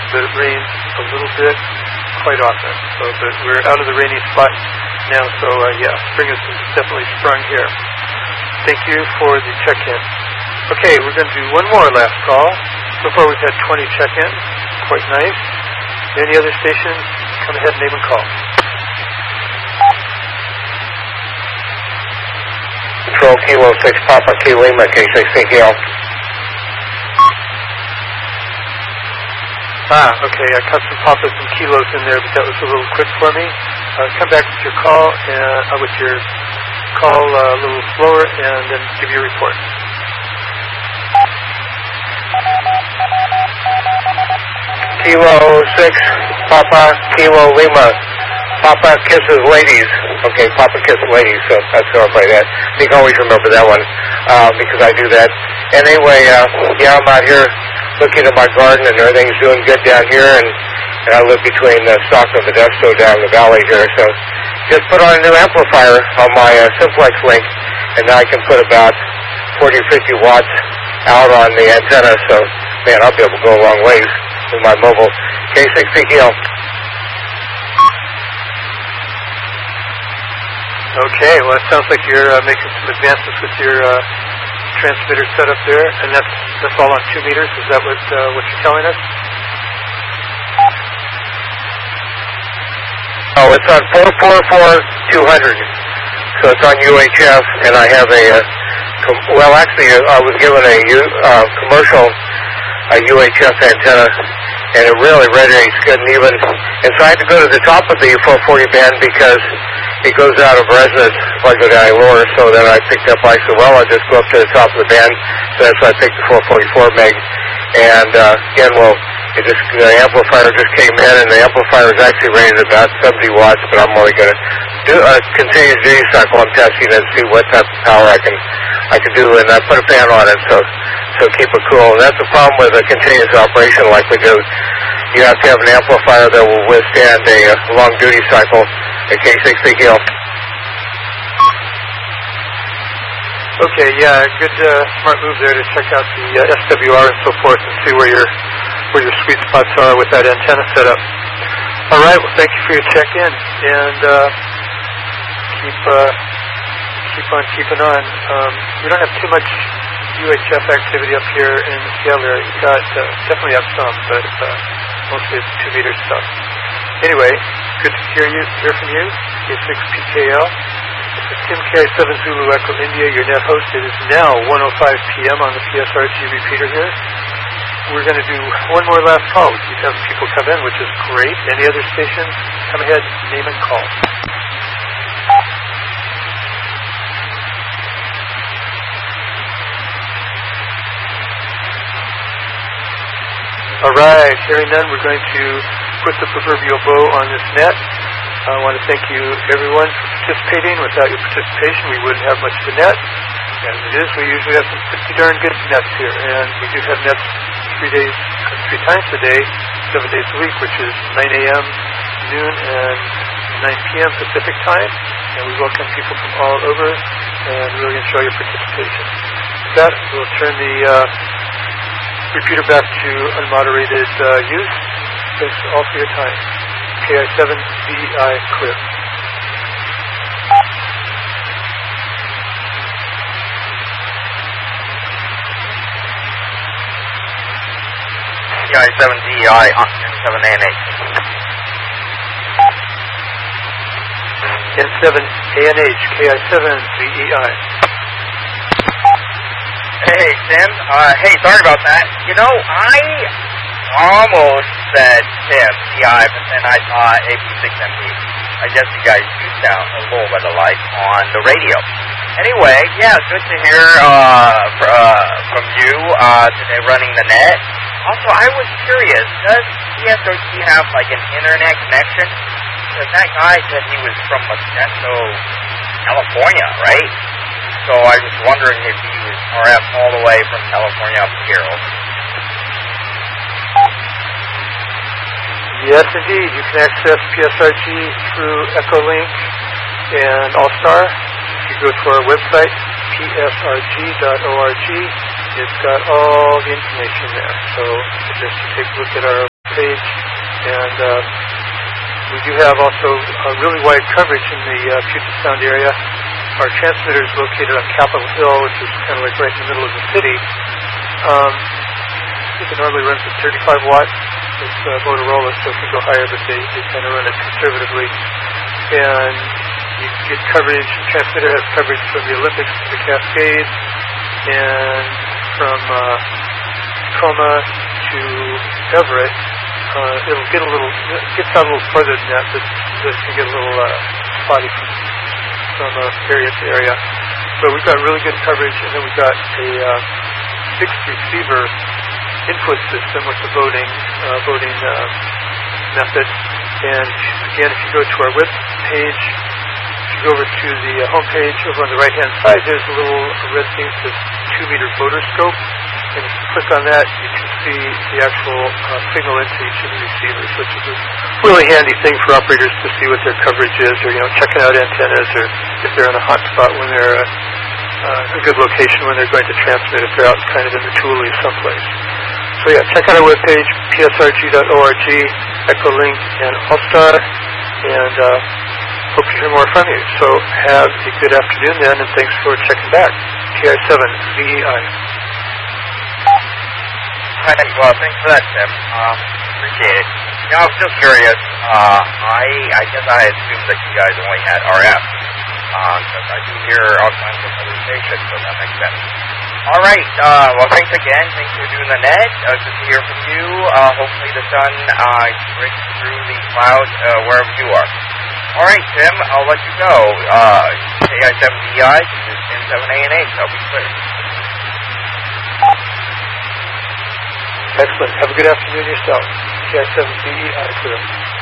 but it rains a little bit quite often. So, but we're out of the rainy spot now, so spring is definitely sprung here. Thank you for the check-in. Okay, we're going to do one more last call. So far we've had 20 check-ins. Quite nice. Any other stations, come ahead, name and call. Control Kilo 6 Papa Kilo Lima K6CL. Okay, I cut some papas and kilos in there, but that was a little quick for me. Come back with your call, a little slower, and then give you a report. Kilo 6 Papa Kilo Lima. Papa kisses ladies. Okay, Papa kisses ladies, so that's how I play that. You can always remember that one, because I do that. And anyway, I'm out here looking at my garden, and everything's doing good down here, and I live between Stockton and Modesto down the valley here, so just put on a new amplifier on my Simplex link, and now I can put about 40 or 50 watts out on the antenna, so, man, I'll be able to go a long ways with my mobile K6CL. Okay, well, it sounds like you're making some advances with your transmitter setup there, and that's all on 2 meters. Is that what you're telling us? Oh, it's on 444-200, so it's on UHF, and I have I was given a commercial UHF antenna, and it really radiates good and even. And so I had to go to the top of the 440 band because it goes out of resonance if I go down lower. So then I picked up, I said, well, I'll just go up to the top of the band. So that's why I picked the 444 meg. And again, the amplifier just came in, and the amplifier is actually rated about 70 watts, but I'm only going to do a continuous duty cycle. I'm testing and see what type of power I can do, and I put a fan on it, so keep it cool. And that's the problem with a continuous operation like we do. You have to have an amplifier that will withstand a long duty cycle, a K6CL. Okay, good, smart move there to check out the SWR and so forth and see where your sweet spots are with that antenna setup. All right, well, thank you for your check-in, and keep on keeping on. We don't have too much UHF activity up here in the Seattle area. We've got definitely have some, but mostly it's 2 meter stuff. Anyway, good to hear from you, K6PKL. This is Tim K7 Zulu Echo India, your net host. It is now 1:05 p.m. on the PSRG repeater here. We're going to do one more last call. We keep having people come in, which is great. Any other stations, come ahead, name and call. All right, hearing none, we're going to put the proverbial bow on this net. I want to thank you, everyone, for participating. Without your participation, we wouldn't have much of a net. As it is, we usually have some pretty darn good nets here, and we do have nets 3 times a day, 7 days a week, which is 9 a.m., noon, and 9 p.m. Pacific time. And we welcome people from all over, and really enjoy your participation. With that, we'll turn the repeater back to unmoderated use. Thanks all for your time. KI7VEI clear. KI7VEI on N7ANH. N7ANH, KI7VEI. Hey, Tim. Hey, sorry about that. You know, I almost said Tim, TI, but then I saw AP6MP. I guess you guys do sound a little bit alike on the radio. Anyway, good to hear from you today running the net. Also, I was curious, does PSRG have like an internet connection? Because that guy said he was from Modesto, California, right? So I was wondering if he was RF all the way from California up here. Yes, indeed. You can access PSRG through Echolink and Allstar. If you go to our website, psrg.org, it's got all the information there. So just take a look at our webpage, and we do have also really wide coverage in the Puget Sound area. Our transmitter is located on Capitol Hill, which is kind of like right in the middle of the city. I think it normally runs at 35 watts. It's Motorola, so it can go higher, but they kind of run it conservatively. And you get coverage, the transmitter has coverage from the Olympics to the Cascades, and from Tacoma to Everett. It'll get it gets out a little further than that, but it can get a little spotty from area to area. But we've got really good coverage, and then we've got a fixed receiver input system with the voting method. And again, if you go to our web page, if you go over to the home page, over on the right-hand side, there's a little red thing that says 2-meter voter scope. And if you click on that, you can see the actual signal into each of the receivers, which is a really handy thing for operators to see what their coverage is, or checking out antennas, or if they're in a hot spot when they're a good location when they're going to transmit, if they're out kind of in the Tule someplace. So yeah, check out our webpage, psrg.org, Echolink, and Allstar, and hope to hear more from you. So have a good afternoon then, and thanks for checking back. TI7VEI. Hi, well, thanks for that, Tim. Appreciate it. I was just curious. I guess I assumed that you guys only had RF, because I do hear all kinds of other stations, so that makes sense. All right. Well, thanks again. Thanks for doing the net. Good to hear from you. Hopefully the sun breaks through the clouds wherever you are. All right, Tim, I'll let you go. KI7VI, this is Tim 7A and H. I'll be clear. Excellent. Have a good afternoon yourself. TI7VEI, clear.